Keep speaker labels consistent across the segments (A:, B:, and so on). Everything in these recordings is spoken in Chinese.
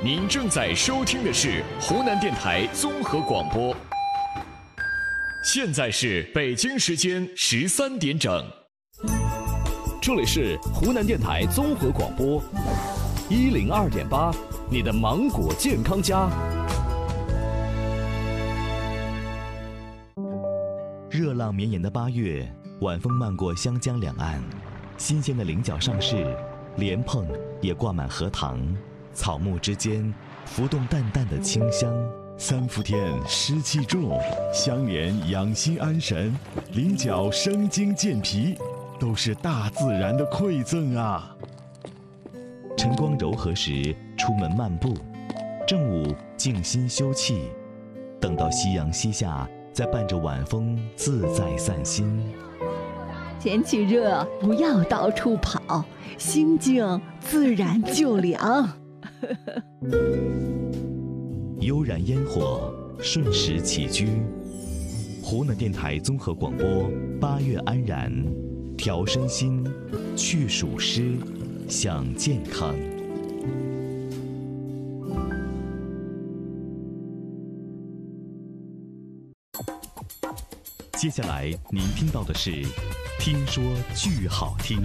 A: 您正在收听的是湖南电台综合广播。现在是北京时间13点整，
B: 这里是湖南电台综合广播102.8，你的芒果健康家。
C: 热浪绵延的8月，晚风漫过湘江两岸，新鲜的菱角上市，莲蓬也挂满荷塘，草木之间浮动淡淡的清香。
D: 三伏天湿气重，香莲养心安神，菱角生津健脾，都是大自然的馈赠啊。
C: 晨光柔和时出门漫步，正午静心休憩，等到夕阳西下，再伴着晚风自在散心。
E: 天气热，不要到处跑，心静自然就凉。
C: 悠然烟火，顺时起居。湖南电台综合广播，8月安然，调身心，去暑湿，享健康。接下来您听到的是《听说剧好听》。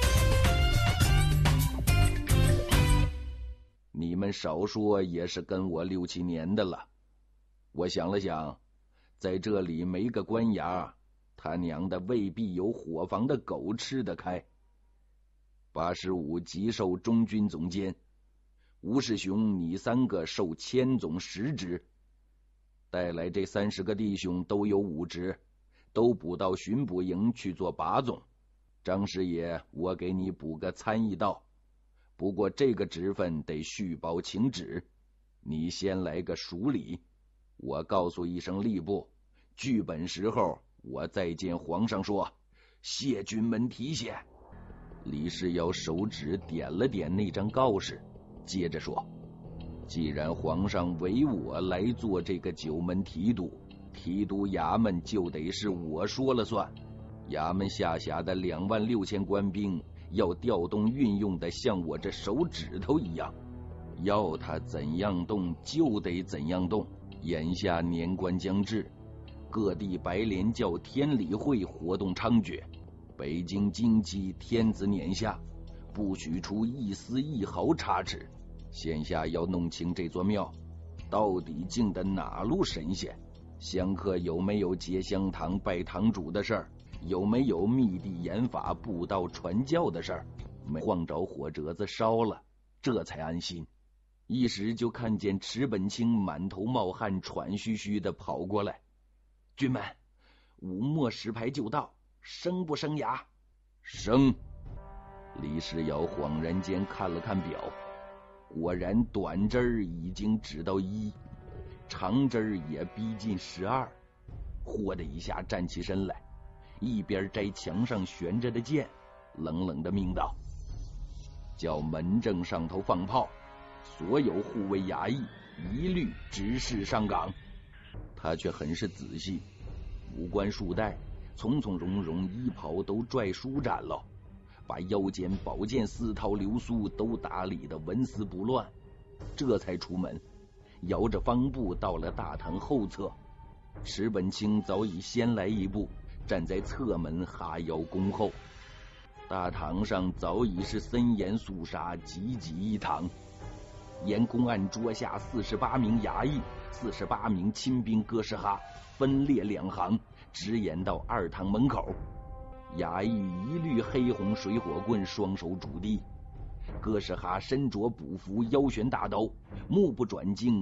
F: 你们少说也是跟我6、7年的了。我想了想，在这里没个官衙，他娘的未必有伙房的狗吃得开。85即授中军总监，吴世雄你3个授千总10职，带来这30个弟兄都有5职，都补到巡捕营去做把总。张师爷，我给你补个参议道。不过这个职分得续保请旨，你先来个署理，我告诉一声吏部，剧本时候我再见皇上说，谢军门提携。李世尧手指点了点那张告示，接着说，既然皇上委我来做这个9门提督，提督衙门就得是我说了算，衙门下辖的26000官兵要调动运用的像我这手指头一样，要他怎样动就得怎样动。眼下年关将至，各地白莲教天理会活动猖獗，北京京畿天子撵下，不许出一丝一毫差池。现下要弄清这座庙到底敬的哪路神仙，香客有没有结香堂拜堂主的事儿，有没有密地研法布道传教的事儿，没晃着火折子烧了，这才安心。一时就看见池本清满头冒汗，喘吁吁的跑过来，军们，午末10排就到，升不升衙？升。李世尧恍然间看了看表，果然短针儿已经指到1，长针儿也逼近12，豁的一下站起身来，一边摘墙上悬着的剑，冷冷的命道，叫门正上头放炮，所有护卫衙役一律直视上岗。他却很是仔细，五官束带，从从容容，衣袍都拽舒展了，把腰间宝剑4套流苏都打理得纹丝不乱，这才出门，摇着方步到了大堂后侧。池本清早已先来一步，站在侧门哈腰恭候。大堂上早已是森严肃杀，挤挤一堂。沿公案桌下48名衙役，48名亲兵哥什哈分列2行，直延到2堂门口。衙役一律黑红水火棍，双手拄地。哥什哈身着补服，腰悬大刀，目不转睛